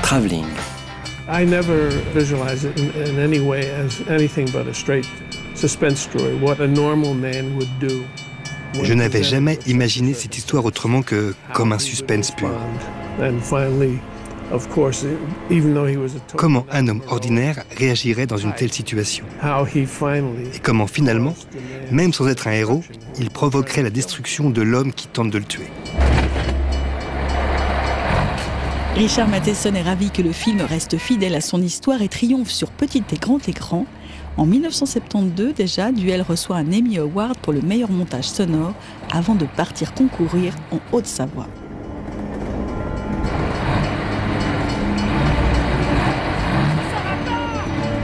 travelling. I never visualized it in any way as anything but a straight suspense story, what a normal man would do. Je n'avais jamais imaginé cette histoire autrement que comme un suspense pur. Comment un homme ordinaire réagirait dans une telle situation? Et comment finalement, même sans être un héros, il provoquerait la destruction de l'homme qui tente de le tuer. Richard Matheson est ravi que le film reste fidèle à son histoire et triomphe sur petit et grand écran. En 1972 déjà, Duel reçoit un Emmy Award pour le meilleur montage sonore avant de partir concourir en Haute-Savoie.